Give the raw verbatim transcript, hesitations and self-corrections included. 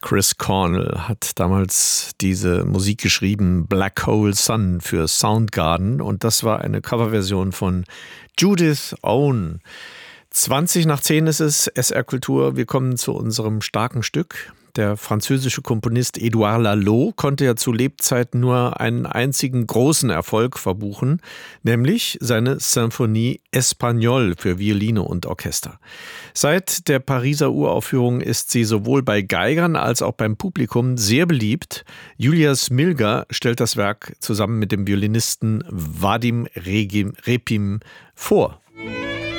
Chris Cornell hat damals diese Musik geschrieben, Black Hole Sun für Soundgarden, und das war eine Coverversion von Judith Owen. zwanzig nach zehn ist es, S R Kultur. Wir kommen zu unserem starken Stück. Der französische Komponist Édouard Laloux konnte ja zu Lebzeiten nur einen einzigen großen Erfolg verbuchen, nämlich seine Symphonie Espagnole für Violine und Orchester. Seit der Pariser Uraufführung ist sie sowohl bei Geigern als auch beim Publikum sehr beliebt. Julia Smilga stellt das Werk zusammen mit dem Violinisten Vadim Repin vor.